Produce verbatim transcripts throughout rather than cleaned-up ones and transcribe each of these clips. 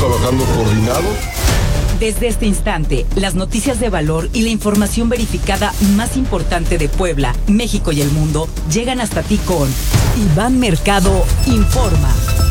trabajando coordinado. Desde este instante, las noticias de valor y la información verificada más importante de Puebla, México y el mundo llegan hasta ti con Iván Mercado Informa.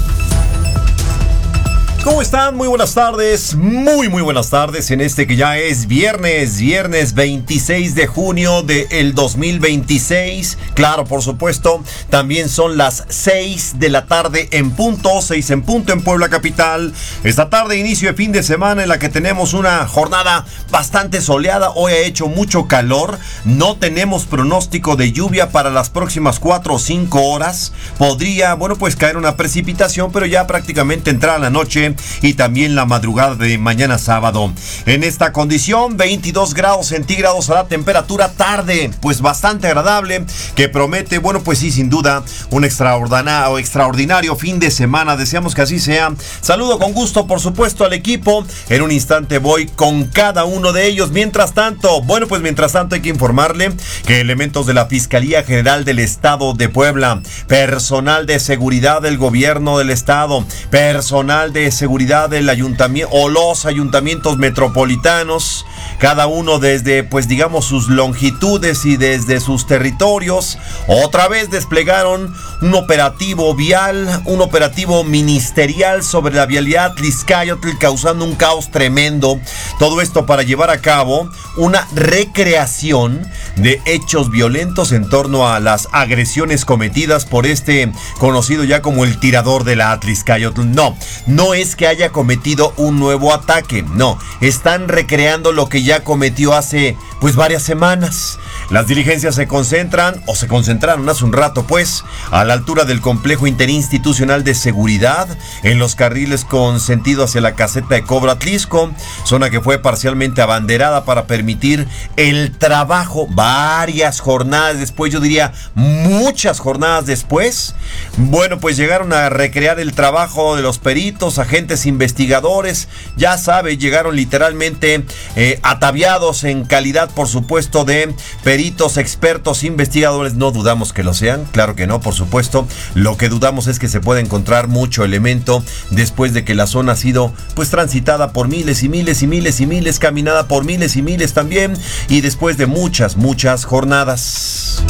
¿Cómo están? Muy buenas tardes, muy muy buenas tardes en este que ya es viernes, viernes veintiséis de junio del dos mil veintiséis. Claro, por supuesto, también son las seis de la tarde en punto, seis en punto en Puebla capital. Esta tarde inicio de fin de semana en la que tenemos una jornada bastante soleada. Hoy ha hecho mucho calor, no tenemos pronóstico de lluvia para las próximas cuatro o cinco horas. Podría, bueno, pues caer una precipitación, pero ya prácticamente entrará la noche y también la madrugada de mañana sábado. En esta condición, veintidós grados centígrados a la temperatura, tarde pues bastante agradable, que promete, bueno, pues sí, sin duda, un extraordinario, extraordinario fin de semana. Deseamos que así sea. Saludo con gusto, por supuesto, al equipo. En un instante voy con cada uno de ellos. Mientras tanto, bueno, pues mientras tanto hay que informarle que elementos de la Fiscalía General del Estado de Puebla, personal de seguridad del gobierno del estado, personal de seguridad del ayuntamiento o los ayuntamientos metropolitanos, cada uno desde, pues digamos, sus longitudes y desde sus territorios, otra vez desplegaron un operativo vial, un operativo ministerial sobre la vialidad Tlixcayotl, causando un caos tremendo. Todo esto para llevar a cabo una recreación de hechos violentos en torno a las agresiones cometidas por este conocido ya como el tirador de la Tlixcayotl. No, no es que haya cometido un nuevo ataque, no, están recreando lo que ya cometió hace pues varias semanas. Las diligencias se concentran o se concentraron hace un rato pues a la altura del complejo interinstitucional de seguridad en los carriles con sentido hacia la caseta de Cobro Atlixco, zona que fue parcialmente abanderada para permitir el trabajo varias jornadas después, yo diría muchas jornadas después. Bueno, pues llegaron a recrear el trabajo de los peritos, agentes investigadores, ya sabe, llegaron literalmente eh, ataviados en calidad, por supuesto, de peritos, expertos, investigadores. No dudamos que lo sean, claro que no, por supuesto. Lo que dudamos es que se pueda encontrar mucho elemento después de que la zona ha sido pues transitada por miles y miles y miles y miles, caminada por miles y miles también, y después de muchas, muchas jornadas.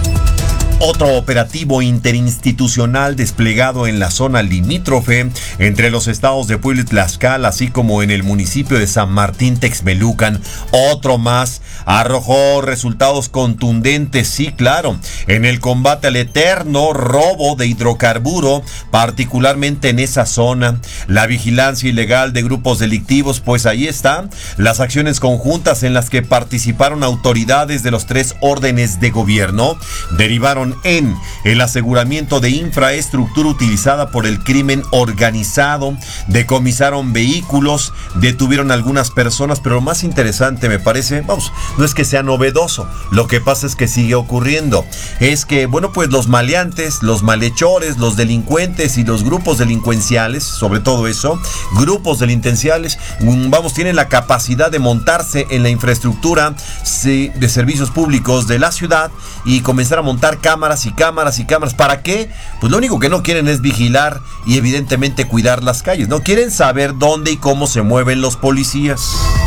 Otro operativo interinstitucional desplegado en la zona limítrofe entre los estados de Puebla y Tlaxcala, así como en el municipio de San Martín Texmelucan. Otro más arrojó resultados contundentes, sí, claro, en el combate al eterno robo de hidrocarburo, particularmente en esa zona. La vigilancia ilegal de grupos delictivos, pues ahí está. Las acciones conjuntas en las que participaron autoridades de los tres órdenes de gobierno derivaron en el aseguramiento de infraestructura utilizada por el crimen organizado, decomisaron vehículos, detuvieron algunas personas, pero lo más interesante me parece, vamos, no es que sea novedoso, lo que pasa es que sigue ocurriendo, es que, bueno, pues los maleantes, los malhechores, los delincuentes y los grupos delincuenciales, sobre todo eso, grupos delincuenciales, vamos, tienen la capacidad de montarse en la infraestructura sí, de servicios públicos de la ciudad y comenzar a montar cámaras cámaras y cámaras y cámaras. ¿Para qué? Pues lo único que no quieren es vigilar y evidentemente cuidar las calles. No quieren saber dónde y cómo se mueven los policías.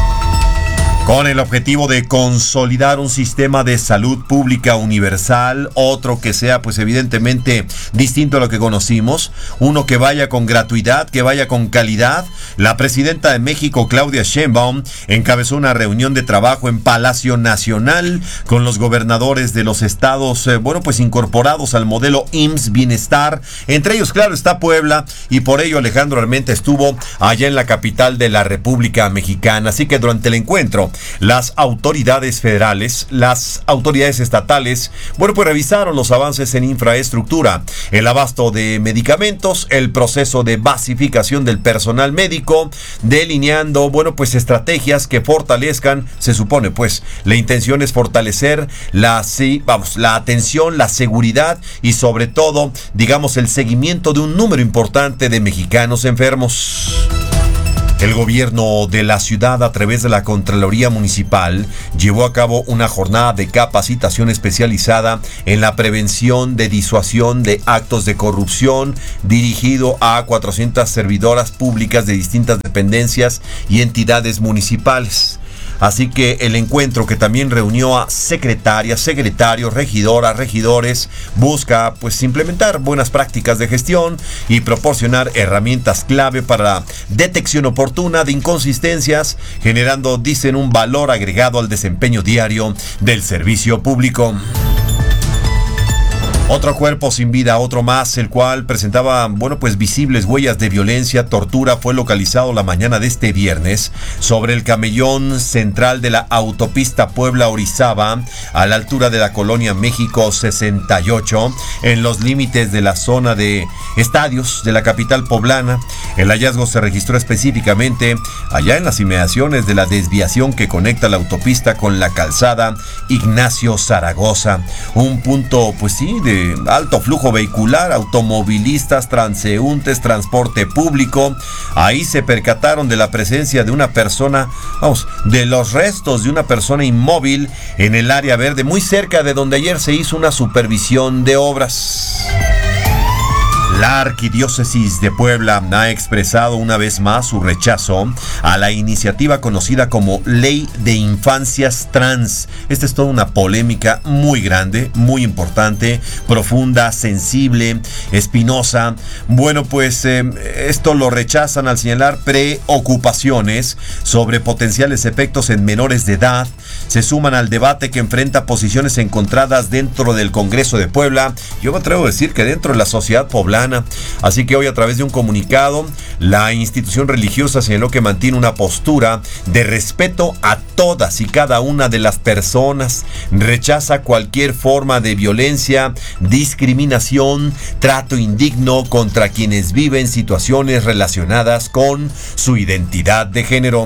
Con el objetivo de consolidar un sistema de salud pública universal, otro que sea pues evidentemente distinto a lo que conocimos, uno que vaya con gratuidad, que vaya con calidad. La presidenta de México, Claudia Sheinbaum, encabezó una reunión de trabajo en Palacio Nacional con los gobernadores de los estados, eh, bueno pues incorporados al modelo I M S S Bienestar. Entre ellos, claro, está Puebla, y por ello Alejandro Armenta estuvo allá en la capital de la República Mexicana. Así que durante el encuentro, las autoridades federales, las autoridades estatales, bueno, pues revisaron los avances en infraestructura, el abasto de medicamentos, el proceso de basificación del personal médico, delineando, bueno, pues estrategias que fortalezcan, se supone, pues, la intención es fortalecer la, sí, vamos, la atención, la seguridad y sobre todo, digamos, el seguimiento de un número importante de mexicanos enfermos. El gobierno de la ciudad, a través de la Contraloría Municipal, llevó a cabo una jornada de capacitación especializada en la prevención de disuasión de actos de corrupción, dirigido a cuatrocientas servidoras públicas de distintas dependencias y entidades municipales. Así que el encuentro, que también reunió a secretarias, secretarios, regidoras, regidores, busca pues implementar buenas prácticas de gestión y proporcionar herramientas clave para la detección oportuna de inconsistencias, generando, dicen, un valor agregado al desempeño diario del servicio público. Otro cuerpo sin vida, otro más, el cual presentaba, bueno, pues visibles huellas de violencia, tortura, fue localizado la mañana de este viernes sobre el camellón central de la autopista Puebla-Orizaba, a la altura de la colonia México sesenta y ocho, en los límites de la zona de estadios de la capital poblana. El hallazgo se registró específicamente allá en las inmediaciones de la desviación que conecta la autopista con la calzada Ignacio Zaragoza, un punto, pues sí, de alto flujo vehicular, automovilistas, transeúntes, transporte público. Ahí se percataron de la presencia de una persona, vamos, de los restos de una persona inmóvil en el área verde, muy cerca de donde ayer se hizo una supervisión de obras. La Arquidiócesis de Puebla ha expresado una vez más su rechazo a la iniciativa conocida como Ley de Infancias Trans. Esta es toda una polémica muy grande, muy importante, profunda, sensible, espinosa. Bueno, pues eh, esto lo rechazan al señalar preocupaciones sobre potenciales efectos en menores de edad. Se suman al debate que enfrenta posiciones encontradas dentro del Congreso de Puebla. Yo me atrevo a decir que dentro de la sociedad poblana. Así que hoy, a través de un comunicado, la institución religiosa señaló que mantiene una postura de respeto a todas y cada una de las personas, rechaza cualquier forma de violencia, discriminación, trato indigno contra quienes viven situaciones relacionadas con su identidad de género.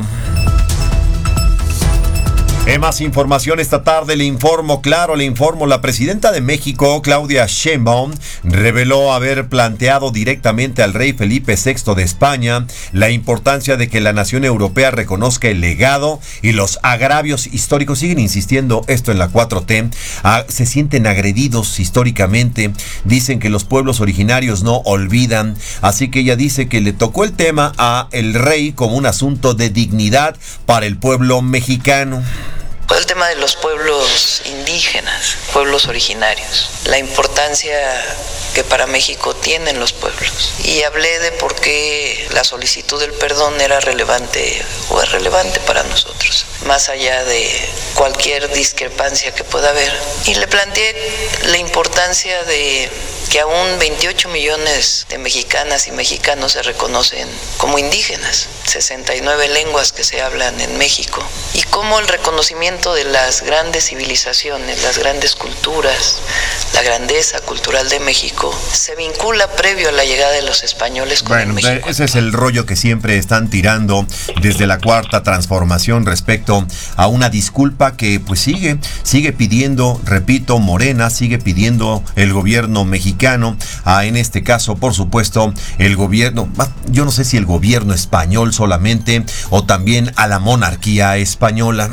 En más información esta tarde le informo, claro, le informo, la presidenta de México, Claudia Sheinbaum, reveló haber planteado directamente al rey Felipe sexto de España la importancia de que la nación europea reconozca el legado y los agravios históricos. Siguen insistiendo esto en la cuatro T, ah, se sienten agredidos históricamente, dicen que los pueblos originarios no olvidan, así que ella dice que le tocó el tema a el rey como un asunto de dignidad para el pueblo mexicano. Pues el tema de los pueblos indígenas, pueblos originarios, la importancia que para México tienen los pueblos. Y hablé de por qué la solicitud del perdón era relevante o es relevante para nosotros, más allá de cualquier discrepancia que pueda haber. Y le planteé la importancia de que aún veintiocho millones de mexicanas y mexicanos se reconocen como indígenas, sesenta y nueve lenguas que se hablan en México, y cómo el reconocimiento de las grandes civilizaciones, las grandes culturas, la grandeza cultural de México se vincula previo a la llegada de los españoles con bueno, el México. Ese es el rollo que siempre están tirando desde la Cuarta Transformación respecto a una disculpa que pues sigue, sigue pidiendo, repito, Morena, sigue pidiendo el gobierno mexicano. Ah, en este caso, por supuesto, el gobierno, yo no sé si el gobierno español solamente o también a la monarquía española.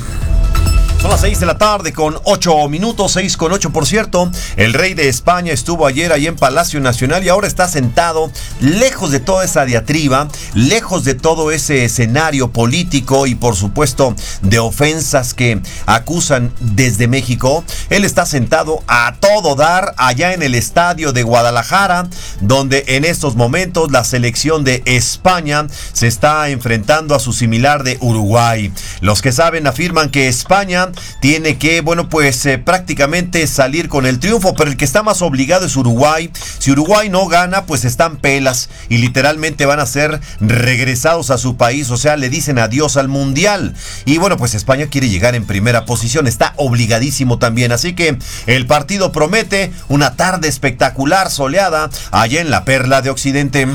Son las seis de la tarde con ocho minutos, seis con ocho por cierto. El rey de España estuvo ayer ahí en Palacio Nacional y ahora está sentado lejos de toda esa diatriba, lejos de todo ese escenario político y por supuesto de ofensas que acusan desde México. Él está sentado a todo dar allá en el estadio de Guadalajara, donde en estos momentos la selección de España se está enfrentando a su similar de Uruguay. Los que saben afirman que España tiene que, bueno, pues eh, prácticamente salir con el triunfo, pero el que está más obligado es Uruguay. Si Uruguay no gana, pues están pelas y literalmente van a ser regresados a su país, o sea, le dicen adiós al Mundial. Y bueno, pues España quiere llegar en primera posición, está obligadísimo también, así que el partido promete una tarde espectacular, soleada, allá en la Perla de Occidente.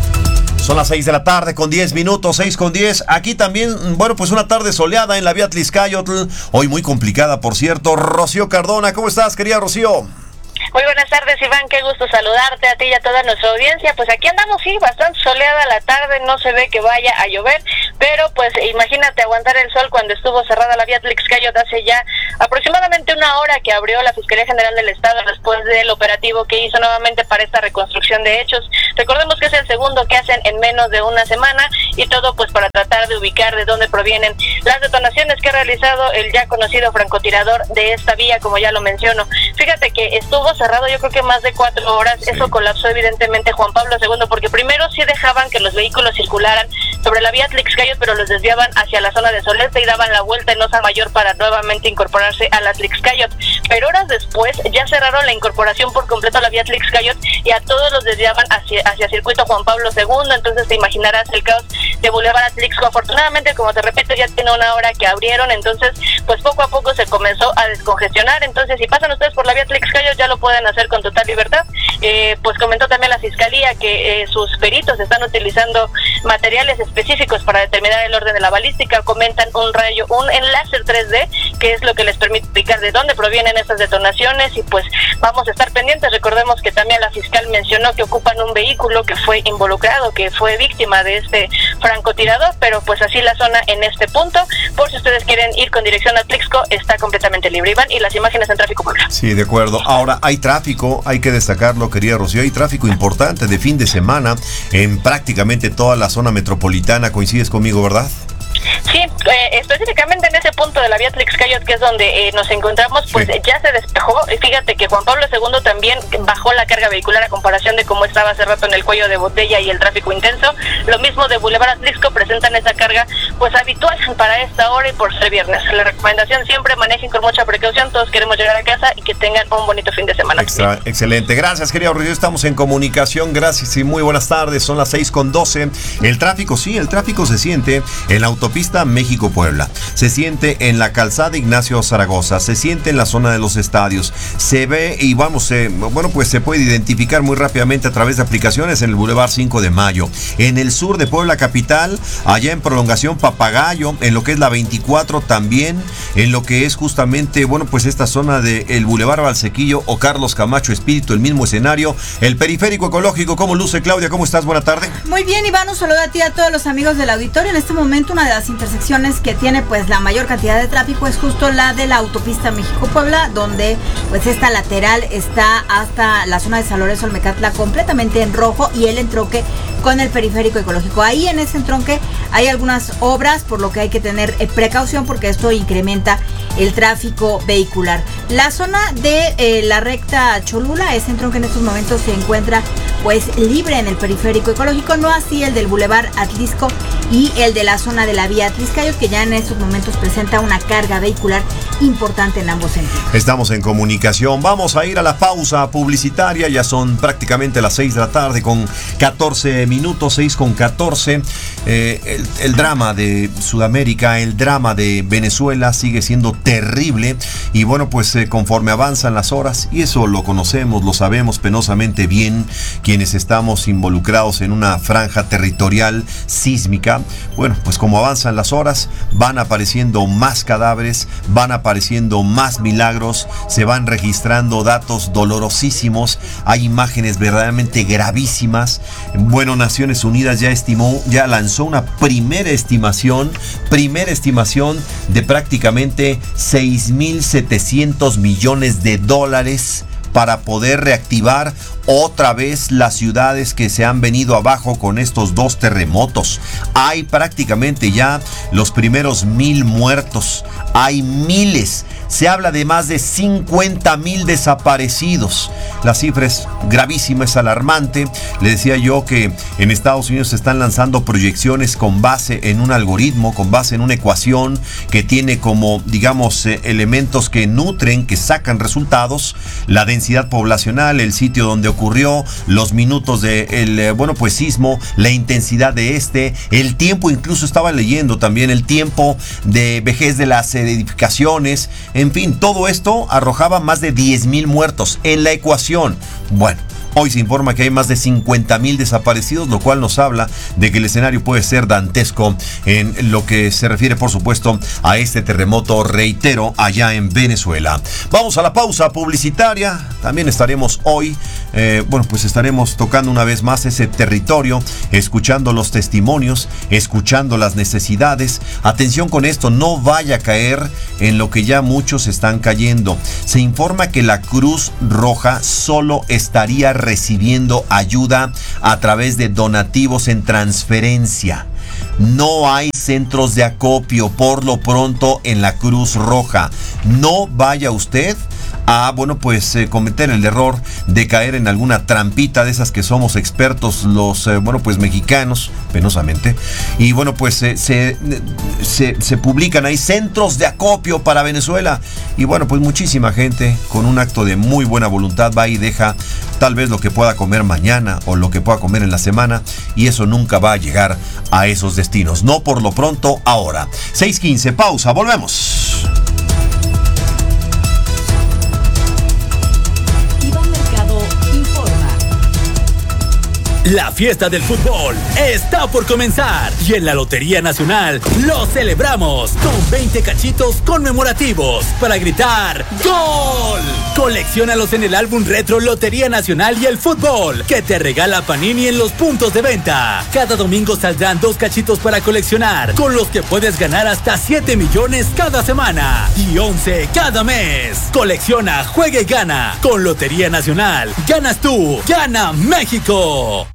Son las seis de la tarde con diez minutos, seis con diez. Aquí también, bueno, pues una tarde soleada en la vía Tlaxcayotl. Hoy muy complicada, por cierto. Rocío Cardona, ¿cómo estás, querida Rocío? Muy buenas tardes, Iván, qué gusto saludarte a ti y a toda nuestra audiencia. Pues aquí andamos, sí, bastante soleada la tarde, no se ve que vaya a llover, pero pues imagínate aguantar el sol cuando estuvo cerrada la vía Atlixcáyotl hace ya aproximadamente una hora que abrió la Fiscalía General del Estado después del operativo que hizo nuevamente para esta reconstrucción de hechos. Recordemos que es el segundo que hacen en menos de una semana y todo pues para tratar de ubicar de dónde provienen las detonaciones que ha realizado el ya conocido francotirador de esta vía, como ya lo menciono. Fíjate que estuvo cerrado yo creo que más de cuatro horas, sí. Eso colapsó evidentemente Juan Pablo segundo, porque primero sí dejaban que los vehículos circularan sobre la vía Atlixcáyotl, pero los desviaban hacia la zona de Solerte y daban la vuelta en Osa Mayor para nuevamente incorporarse a la Atlixcáyotl. Pero horas después ya cerraron la incorporación por completo a la vía Atlixcáyotl y a todos los desviaban hacia, hacia circuito Juan Pablo segundo, entonces te imaginarás el caos de Boulevard Atlixco. Afortunadamente, como te repito, ya tiene una hora que abrieron, entonces pues poco a poco se comenzó a descongestionar. Entonces si pasan ustedes por la vía Atlixcáyotl ya lo pueden hacer con total libertad. Eh, pues comentó también la Fiscalía que eh, sus peritos están utilizando materiales específicos para determinar el orden de la balística. Comentan un rayo, un enlace tres D, que es lo que les permite explicar de dónde provienen estas detonaciones, y pues vamos a estar pendientes. Recordemos que también la fiscal mencionó que ocupan un vehículo que fue involucrado, que fue víctima de este francotirador, pero pues así la zona en este punto, por si ustedes quieren ir con dirección a Atlixco, está completamente libre. Iván, y las imágenes en tráfico público. Sí, de acuerdo. Ahora, hay tráfico, hay que destacarlo, querida Rocío, hay tráfico importante de fin de semana en prácticamente toda la zona metropolitana. ¿Coincides conmigo, verdad? Sí, eh, específicamente en ese punto de la vía Atlixcáyotl, que es donde eh, nos encontramos, pues sí. Ya se despejó. Y fíjate que Juan Pablo segundo también bajó la carga vehicular a comparación de cómo estaba hace rato en el cuello de botella y el tráfico intenso. Lo mismo de Boulevard Atlixco, presentan esa carga pues habitual para esta hora y por ser viernes. La recomendación siempre: manejen con mucha precaución, todos queremos llegar a casa y que tengan un bonito fin de semana. Extra, excelente, gracias querida Rocío, estamos en comunicación, gracias y muy buenas tardes, son las seis con doce. El tráfico, sí, el tráfico se siente en la autopista México-Puebla, se siente en la calzada Ignacio Zaragoza, se siente en la zona de los estadios, se ve y vamos, eh, bueno, pues se puede identificar muy rápidamente a través de aplicaciones en el Boulevard cinco de mayo, en el sur de Puebla capital, allá en prolongación Papagayo, en lo que es la veinticuatro también, en lo que es justamente, bueno, pues esta zona del Boulevard Valsequillo o Carlos Camacho Espíritu, el mismo escenario, el periférico ecológico. ¿Cómo luce, Claudia? ¿Cómo estás? Buena tarde. Muy bien, Iván, un saludo a ti y a todos los amigos del auditorio. En este momento una de las intersecciones que tiene pues la mayor cantidad de tráfico es justo la de la autopista México-Puebla, donde pues esta lateral está hasta la zona de San Lorenzo Olmecatla completamente en rojo y el entronque con el periférico ecológico. Ahí en ese entronque hay algunas obras, por lo que hay que tener eh, precaución porque esto incrementa el tráfico vehicular. La zona de eh, la recta Cholula, ese entronque en estos momentos se encuentra pues libre en el periférico ecológico, no así el del Boulevard Atlixco y el de la zona de la vía Atlixcáyotl, que ya en estos momentos presenta una carga vehicular importante en ambos sentidos. Estamos en comunicación, vamos a ir a la pausa publicitaria, ya son prácticamente las seis de la tarde con catorce minutos, seis con catorce. Eh, el, el drama de Sudamérica, el drama de Venezuela sigue siendo terrible y bueno, pues eh, conforme avanzan las horas, y eso lo conocemos, lo sabemos penosamente bien quienes estamos involucrados en una franja territorial sísmica, bueno, pues como avanzan las horas, van apareciendo más cadáveres, van apareciendo más milagros, se van registrando datos dolorosísimos, hay imágenes verdaderamente gravísimas. Bueno, Naciones Unidas ya estimó, ya lanzó una primera estimación, primera estimación de prácticamente seis mil setecientos millones de dólares para poder reactivar otra vez las ciudades que se han venido abajo con estos dos terremotos. Hay prácticamente ya los primeros mil muertos, hay miles, se habla de más de cincuenta mil desaparecidos. La cifra es gravísima, es alarmante. Le decía yo que en Estados Unidos se están lanzando proyecciones con base en un algoritmo, con base en una ecuación que tiene como, digamos, eh, elementos que nutren, que sacan resultados, la densidad poblacional, el sitio donde ocurrió, los minutos de el, eh, bueno, pues sismo, la intensidad de este, el tiempo, incluso estaba leyendo también el tiempo de vejez de las edificaciones, en fin, todo esto arrojaba más de diez mil muertos en la ecuación. Bueno, Hoy se informa que hay más de cincuenta mil desaparecidos, lo cual nos habla de que el escenario puede ser dantesco en lo que se refiere, por supuesto, a este terremoto, reitero, allá en Venezuela. Vamos a la pausa publicitaria. También estaremos hoy, eh, bueno, pues estaremos tocando una vez más ese territorio, escuchando los testimonios, escuchando las necesidades. Atención con esto, no vaya a caer en lo que ya muchos están cayendo. Se informa que la Cruz Roja solo estaría recibiendo ayuda a través de donativos en transferencia. No hay centros de acopio por lo pronto en la Cruz Roja. No vaya usted a, bueno, pues eh, cometer el error de caer en alguna trampita de esas que somos expertos los, eh, bueno, pues mexicanos, penosamente. Y bueno, pues eh, se, se, se publican ahí centros de acopio para Venezuela. Y bueno, pues muchísima gente con un acto de muy buena voluntad va y deja tal vez lo que pueda comer mañana o lo que pueda comer en la semana. Y eso nunca va a llegar a esos destinos. No por lo pronto ahora. seis quince, pausa, volvemos. La fiesta del fútbol está por comenzar y en la Lotería Nacional lo celebramos con veinte cachitos conmemorativos para gritar ¡Gol! Colecciónalos en el álbum retro Lotería Nacional y el Fútbol que te regala Panini en los puntos de venta. Cada domingo saldrán dos cachitos para coleccionar, con los que puedes ganar hasta siete millones cada semana y once cada mes. Colecciona, juega y gana. Con Lotería Nacional, ganas tú, gana México.